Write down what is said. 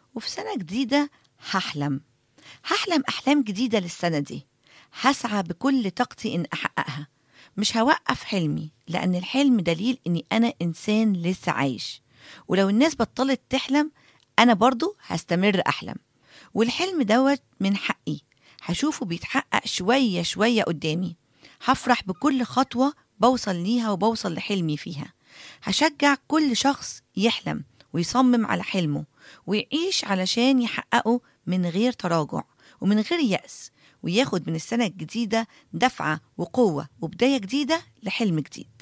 وفي سنة جديدة هحلم أحلام جديدة للسنة دي. هسعى بكل طاقتي إن أحققها. مش هوقف حلمي، لأن الحلم دليل إني أنا إنسان لسه عايش. ولو الناس بطلت تحلم، أنا برضو هستمر أحلم. والحلم دوت من حقي، هشوفه بيتحقق شوية شوية قدامي. هفرح بكل خطوة بوصل ليها وبوصل لحلمي فيها. هشجع كل شخص يحلم ويصمم على حلمه ويعيش علشان يحققه من غير تراجع ومن غير يأس، وياخد من السنة الجديدة دفعة وقوة وبداية جديدة لحلم جديد.